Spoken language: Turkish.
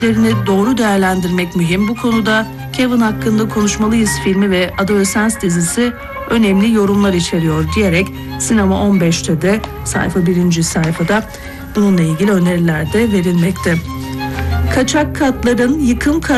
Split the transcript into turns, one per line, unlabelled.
doğru değerlendirmek mühim. Bu konuda Kevin hakkında konuşmalıyız filmi ve Adolescence dizisi önemli yorumlar içeriyor diyerek Sinema 15'te de birinci sayfada bununla ilgili öneriler de verilmekte. Kaçak katların yıkım